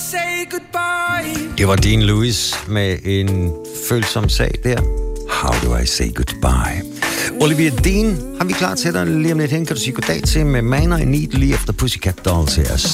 say goodbye? Det var Dean Lewis med en følsom sag der. How do I say goodbye? Olivia Dean har vi klar til dig lige om lidt hen. Kan du sige goddag til med Man I Need lige efter Pussycat Dolls her.